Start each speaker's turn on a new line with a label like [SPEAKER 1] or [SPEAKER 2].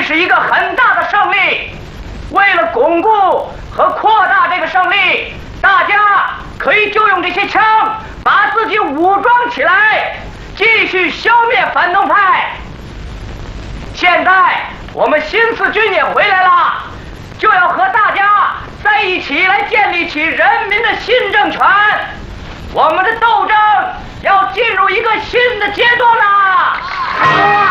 [SPEAKER 1] 是一个很大的胜利。为了巩固和扩大这个胜利，大家可以就用这些枪把自己武装起来，继续消灭反动派。现在我们新四军也回来了，就要和大家在一起来建立起人民的新政权。我们的斗争要进入一个新的阶段了。